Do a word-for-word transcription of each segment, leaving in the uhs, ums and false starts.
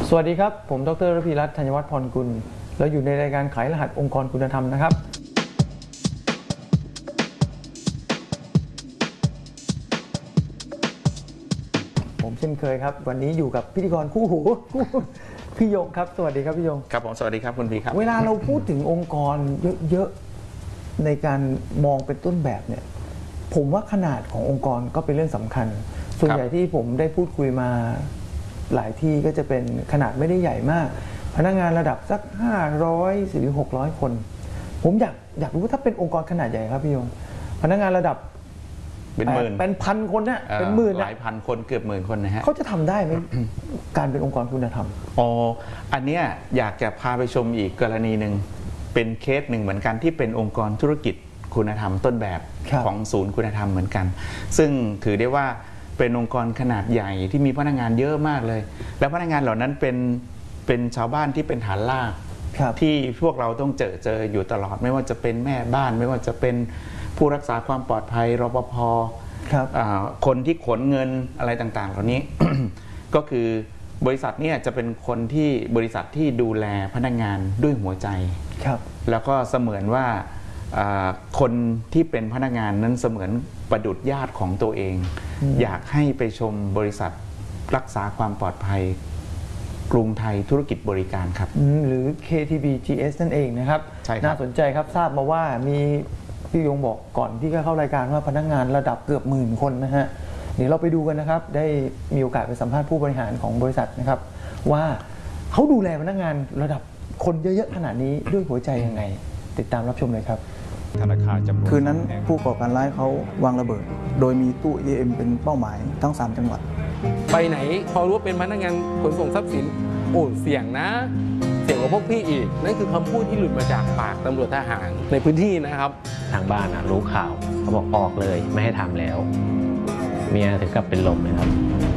สวัสดีครับผมดร.ระพีรัตน์ธัญวัฒน์พรกุลเราอยู่ในรายการไขรหัสองค์กรคุณธรรมนะครับผมเช่นเคยครับวันนี้อยู่กับพิธีกรคู่หูพี่ยงครับสวัสดีครับพี่ยงครับผมสวัสดีครับคุณพีครับเวลาเราพูดถึงองค์กรเยอะๆในการมองเป็นต้นแบบเนี่ยผมว่าขนาดขององค์กรก็เป็นเรื่องสำคัญส่วนใหญ่ที่ผมได้พูดคุยมาหลายที่ก็จะเป็นขนาดไม่ได้ใหญ่มากพนักงานระดับสักห้าร้อยหรือหกร้อยคนผมอยากอยากรู้ว่าถ้าเป็นองค์กรขนาดใหญ่ครับพี่ยงพนักงานระดับเป็นหมื่นเป็นพันคนเนี่ยเป็นหมื่นหลายพันคนเกือบหมื่นคนนะฮะเขาจะทำได้ไหม การเป็นองค์กรคุณธรรมอ๋ออันเนี้ยอยากจะพาไปชมอีกกรณีหนึ่งเป็นเคสหนึ่งเหมือนกันที่เป็นองค์กรธุรกิจคุณธรรมต้นแบบของศูนย์คุณธรรมเหมือนกันซึ่งถือได้ว่าเป็นองค์กรขนาดใหญ่ที่มีพนักงานเยอะมากเลยแล้วพนักงานเหล่านั้นเป็นเป็นชาวบ้านที่เป็นฐานรากที่พวกเราต้องเจอเจออยู่ตลอดไม่ว่าจะเป็นแม่บ้านไม่ว่าจะเป็นผู้รักษาความปลอดภัยรปภคนที่ขนเงินอะไรต่างๆเหล่านี้ ก็คือบริษัทเนี่ยจะเป็นคนที่บริษัทที่ดูแลพนักงานด้วยหัวใจแล้วก็เสมือนว่าคนที่เป็นพนักงานนั้นเสมือนประดุจญาติของตัวเองอยากให้ไปชมบริษัทรักษาความปลอดภัยกรุงไทยธุรกิจบริการครับหรือ เค ที บี จี เอส นั่นเองนะครับน่าสนใจครับทราบมาว่ามีพี่ยงบอกก่อนที่จะเข้ารายการว่าพนักงานระดับเกือบหมื่นคนนะฮะเดี๋ยวเราไปดูกันนะครับได้มีโอกาสไปสัมภาษณ์ผู้บริหารของบริษัทนะครับว่าเขาดูแลพนักงานระดับคนเยอะๆขนาดนี้ด้วยหัวใจยังไงติดตามรับชมเลยครับธนาคารจำนวนคืนนั้นผู้ก่อการร้ายเขาวางระเบิดโดยมีตู้ เอ ที เอ็ม เป็นเป้าหมายทั้งสามจังหวัดไปไหนพอรู้ว่าเป็นพนักงานขนส่งทรัพย์สินโอ้เสี่ยงนะเสี่ยงกว่าพวกพี่อีกนั่นคือคำพูดที่หลุดมาจากปากตำรวจทหารในพื้นที่นะครับทางบ้านนะรู้ข่าวเขาบอกออกเลยไม่ให้ทำแล้วเมียถึงกับเป็นลมเลยครับ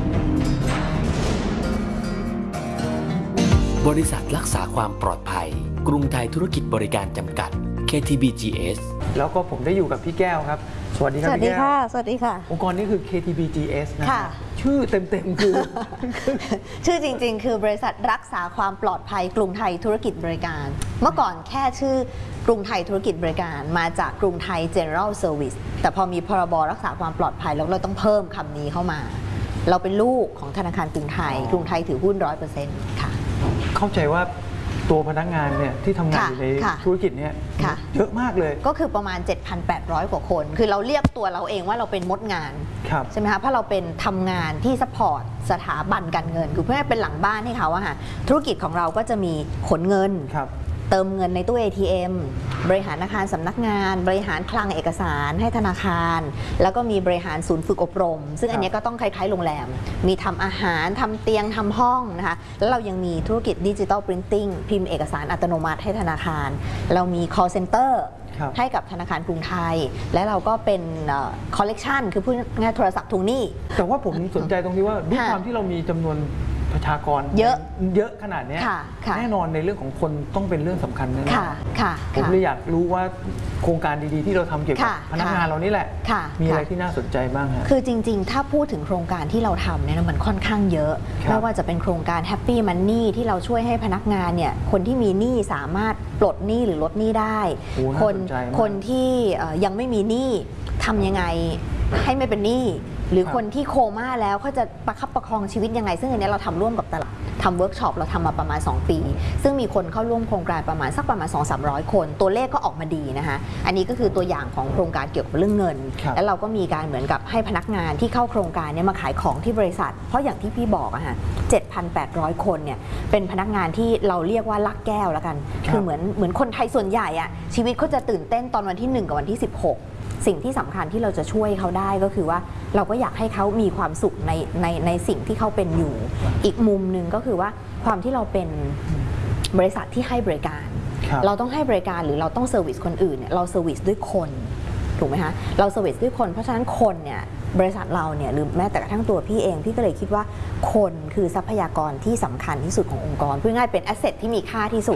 บริษัทรักษาความปลอดภัยกรุงไทยธุรกิจบริการจำกัด เค ที บี จี เอสแล้วก็ผมได้อยู่กับพี่แก้วครับสวัสดีครับพี่แก้วสวัสดีค่ะสวัสดีค่ะองค์กรนี้คือ เค ที บี จี เอส นะชื่อเต็มๆคือชื่อจริงๆคือบริษัทรักษาความปลอดภัยกรุงไทยธุรกิจบริการเมื่อก่อนแค่ชื่อกรุงไทยธุรกิจบริการมาจากกรุงไทย General Service แต่พอมีพรบรักษาความปลอดภัยแล้วเราต้องเพิ่มคำนี้เข้ามาเราเป็นลูกของธนาคารกรุงไทยกรุงไทยถือหุ้น ร้อยเปอร์เซ็นต์ ค่ะเข้าใจว่าตัวพนักงานเนี่ยที่ทำงานอยู่ในธุรกิจเนี่ยเยอะมากเลยก็คือประมาณ เจ็ดพันแปดร้อย กว่าคนคือเราเรียกตัวเราเองว่าเราเป็นมดงานใช่ไหมคะเพราะเราเป็นทำงานที่ซัพพอร์ตสถาบันการเงินคือเพื่อเป็นหลังบ้านให้เขาอะค่ะธุรกิจของเราก็จะมีขนเงินเติมเงินในตู้ เอ ที เอ็ม บริหารอาคารสำนักงานบริหารคลังเอกสารให้ธนาคารแล้วก็มีบริหารศูนย์ฝึกอบรมซึ่งอันนี้ก็ต้องคล้ายๆโรงแรมมีทำอาหารทำเตียงทำห้องนะคะแล้วเรายังมีธุรกิจดิจิทัลปรินติ้งพิมพ์เอกสารอัตโนมัติให้ธนาคารเรามี call center ให้กับธนาคารกรุงไทยและเราก็เป็น collection คือผู้งานโทรศัพท์ทวงหนี้แต่ว่าผมสนใจตรงที่ว่าด้วยความที่เรามีจำนวนประชากรเยอะเยอะขนาดนี้แน่นอนในเรื่องของคนต้องเป็นเรื่องสำคัญแน่ๆผมเลยอยากรู้ว่าโครงการดีๆที่เราทำเกี่ยวกับพนักงานเรานี่แหละมีอะไรที่น่าสนใจบ้างฮะคือจริงๆถ้าพูดถึงโครงการที่เราทำเนี่ยมันค่อนข้างเยอะไม่ว่าจะเป็นโครงการ Happy Money ที่เราช่วยให้พนักงานเนี่ยคนที่มีหนี้สามารถปลดหนี้หรือลดหนี้ได้คนคนที่ยังไม่มีหนี้ทำยังไงให้ไม่เป็นหนี้หรือคนที่โคม่าแล้วเขาจะประคับประคองชีวิตยังไงซึ่งอันนี้เราทำร่วมกับตลาดทำเวิร์กช็อปเราทำมาประมาณสองปีซึ่งมีคนเข้าร่วมโครงการประมาณสักประมาณ สองถึงสามร้อย คนตัวเลขก็ออกมาดีนะคะอันนี้ก็คือตัวอย่างของโครงการเกี่ยวกับเรื่องเงินแล้วเราก็มีการเหมือนกับให้พนักงานที่เข้าโครงการนี้มาขายของที่บริษัทเพราะอย่างที่พี่บอกอะฮะ เจ็ดพันแปดร้อย คนเนี่ยเป็นพนักงานที่เราเรียกว่าลักแก้วแล้วกันคือเหมือนเหมือนคนไทยส่วนใหญ่อะชีวิตเขาจะตื่นเต้นตอนวันที่หนึ่งกับวันที่สิบหกสิ่งที่สำคัญที่เราจะช่วยเขาได้ก็คือว่าเราก็อยากให้เขามีความสุขในในในสิ่งที่เขาเป็นอยู่อีกมุมหนึ่งก็คือว่าความที่เราเป็นบริษัทที่ให้บริการเราต้องให้บริการหรือเราต้องเซอร์วิสคนอื่นเนี่ยเราเซอร์วิสด้วยคนถูกไหมคะเราเซอร์วิสด้วยคนเพราะฉะนั้นคนเนี่ยบริษัทเราเนี่ยหรือแม้แต่กระทั่งตัวพี่เองพี่ก็เลยคิดว่าคนคือทรัพยากรที่สำคัญที่สุดขององค์กรพูดง่ายเป็นแอสเซทที่มีค่าที่สุด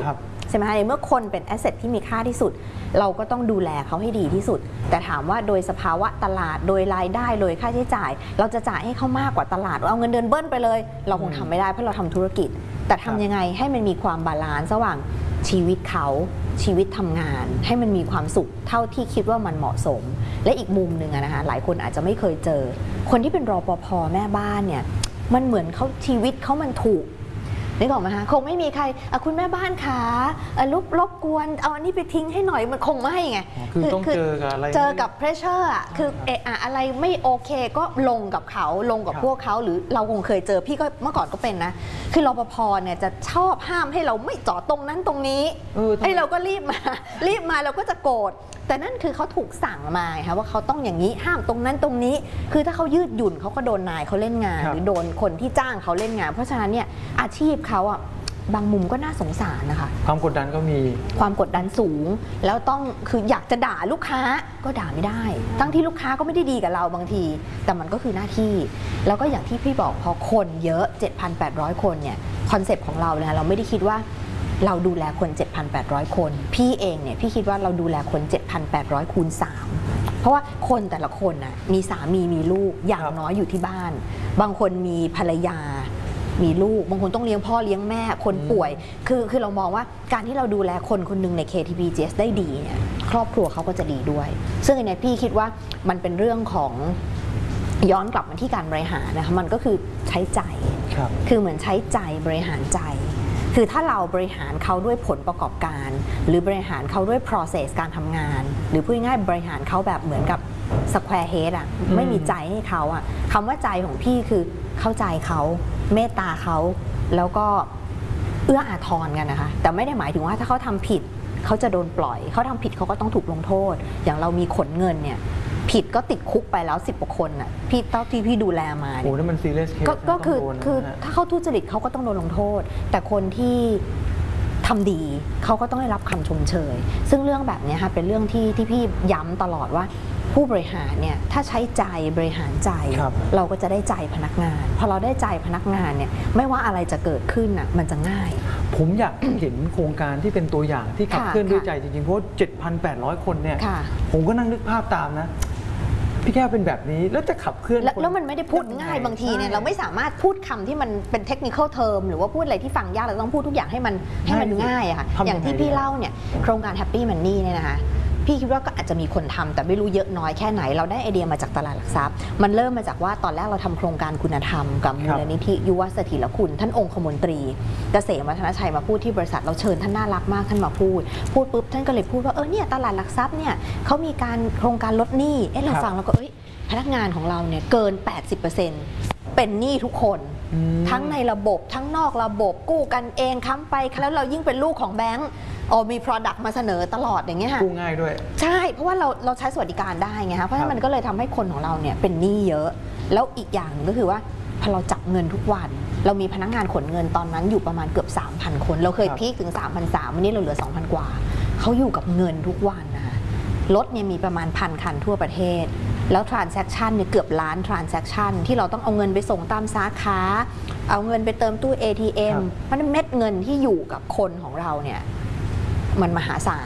ใช่ไหมในเมื่อคนเป็นแอสเซทที่มีค่าที่สุดเราก็ต้องดูแลเขาให้ดีที่สุดแต่ถามว่าโดยสภาวะตลาดโดยรายได้โดยค่าใช้จ่ายเราจะจ่ายให้เขามากกว่าตลาดเอาเงินเดือนเบิ้ลไปเลยเราคงทำไม่ได้เพราะเราทำธุรกิจแต่ทำยังไงให้มันมีความบาลานซ์ระหว่างชีวิตเขาชีวิตทำงานให้มันมีความสุขเท่าที่คิดว่ามันเหมาะสมและอีกมุมหนึ่งนะคะหลายคนอาจจะไม่เคยเจอคนที่เป็นรปภ.แม่บ้านเนี่ยมันเหมือนเขาชีวิตเขามันถูกนึกออกไหมคะคงไม่มีใครคุณแม่บ้านคะรบรบกวนเอาอันนี้ไปทิ้งให้หน่อยมันคงไม่ไงคือต้องเจอกับอะไรเจอกับเพรสเชอร์อ่ะคือเอะอะอะไรไม่โอเคก็ลงกับเขาลงกับพวกเขาหรือเราคงเคยเจอพี่ก็เมื่อก่อนก็เป็นนะคือรปภ.เนี่ยจะชอบห้ามให้เราไม่จอดตรงนั้นตรงนี้ไอ้เราก็รีบมารีบมาเราก็จะโกรธแต่นั่นคือเขาถูกสั่งมาค่ะว่าเขาต้องอย่างนี้ห้ามตรงนั้นตรงนี้คือถ้าเขายืดหยุ่นเขาก็โดนนายเขาเล่นงานหรือโดนคนที่จ้างเขาเล่นงานเพราะฉะนั้นเนี่ยอาชีพเขาอ่ะบางมุมก็น่าสงสารนะคะความกดดันก็มีความกดดันสูงแล้วต้องคืออยากจะด่าลูกค้าก็ด่าไม่ได้ทั้งที่ลูกค้าก็ไม่ได้ดีกับเราบางทีแต่มันก็คือหน้าที่แล้วก็อย่างที่พี่บอกพอคนเยอะ เจ็ดพันแปดร้อย คนเนี่ยคอนเซปต์ของเราเนี่ยเราไม่ได้คิดว่าเราดูแลคน เจ็ดพันแปดร้อย คนพี่เองเนี่ยพี่คิดว่าเราดูแลคน เจ็ดพันแปดร้อย คูณ สาม เพราะว่าคนแต่ละคนน่ะมีสามีมีลูกอย่างน้อยอยู่ที่บ้านบางคนมีภรรยามีลูกบางคนต้องเลี้ยงพ่อเลี้ยงแม่คนป่วยคือคือเรามองว่าการที่เราดูแลคนคนหนึ่งใน เค ที บี จี เอส ได้ดีเนี่ยครอบครัวเขาก็จะดีด้วยซึ่งในพี่คิดว่ามันเป็นเรื่องของย้อนกลับมาที่การบริหารนะคะมันก็คือใช้ใจ คือเหมือนใช้ใจบริหารใจคือถ้าเราบริหารเขาด้วยผลประกอบการหรือบริหารเขาด้วย process การทำงานหรือพูดง่ายๆบริหารเขาแบบเหมือนกับ square head อ่ะไม่มีใจให้เขาอ่ะคำว่าใจของพี่คือเข้าใจเขาเมตตาเขาแล้วก็เอื้ออาทรกันนะคะแต่ไม่ได้หมายถึงว่าถ้าเขาทำผิดเขาจะโดนปล่อยเขาทำผิดเขาก็ต้องถูกลงโทษอย่างเรามีขนเงินเนี่ยผิดก็ติดคุกไปแล้วสิบกว่าคนน่ะพี่เท่าที่พี่ดูแลมาเนี่ยโอ้นั่นมันซีเรียสเคสก็คือคือถ้าเขาทุจริตเขาก็ต้องโดนลงโทษแต่คนที่ทำดีเขาก็ต้องได้รับคำชมเชยซึ่งเรื่องแบบนี้ค่ะเป็นเรื่องที่ที่พี่ย้ำตลอดว่าผู้บริหารเนี่ยถ้าใช้ใจบริหารใจเราก็จะได้ใจพนักงานพอเราได้ใจพนักงานเนี่ยไม่ว่าอะไรจะเกิดขึ้นน่ะมันจะง่ายผมอยากเห็นโครงการที่เป็นตัวอย่างที่ขับเคลื่อนด้วยใจจริงๆเพราะ เจ็ดพันแปดร้อย คนเนี่ยผมก็นั่งนึกภาพตามนะพี่แก้วเป็นแบบนี้แล้วจะขับเคลื่อนแล้วมันไม่ได้พูดง่ายบางทีเนี่ยเราไม่สามารถพูดคำที่มันเป็นเทคนิคอลเทอมหรือว่าพูดอะไรที่ฟังยากเราต้องพูดทุกอย่างให้มันให้มันง่ายอะค่ะอย่างที่พี่เล่าเนี่ยโครงการ Happy Money เนี่ยนะคะพี่คิดว่าก็อาจจะมีคนทำแต่ไม่รู้เยอะน้อยแค่ไหนเราได้ไอเดียมาจากตลาดหลักทรัพย์มันเริ่มมาจากว่าตอนแรกเราทำโครงการคุณธรรมกับมูลนิธิยุวเสถียรคุณท่านองคมนตรีเกษมวัฒนชัยมาพูดที่บริษัทเราเชิญท่านน่ารักมากท่านมาพูดพูดปุ๊บท่านก็เลยพูดว่าเออเนี่ยตลาดหลักทรัพย์เนี่ยเขามีการโครงการลดหนี้เอ๊ะเราฟังแล้วก็เอ้ยพนักงานของเราเนี่ยเกิน แปดสิบเปอร์เซ็นต์ เป็นหนี้ทุกคนทั้งในระบบทั้งนอกระบบกู้กันเองค้ำไปแล้วเรายิ่งเป็นลูกของแบงก์โอ้มี product มาเสนอตลอดอย่างเงี้ยค่ะกู้ง่ายด้วยใช่เพราะว่าเราเราใช้สวัสดิการได้ไงคะเพราะฉะนั้นมันก็เลยทำให้คนของเราเนี่ยเป็นหนี้เยอะแล้วอีกอย่างก็คือว่าพอเราจับเงินทุกวันเรามีพนักงานขนเงินตอนนั้นอยู่ประมาณเกือบ สามพัน คนเราเคยพีคถึง สามพันสามร้อย วันนี้เราเหลือ สองพัน กว่าเขาอยู่กับเงินทุกวันนะคะรถเนี่ยมีประมาณพันคันทั่วประเทศแล้ว transaction เนี่ยเกือบล้าน transaction ที่เราต้องเอาเงินไปส่งตามสาขาเอาเงินไปเติมตู้ เอ ที เอ็ม เพราะนั้นเม็ดเงินที่อยู่กับคนของเราเนี่ยมันมหาศาล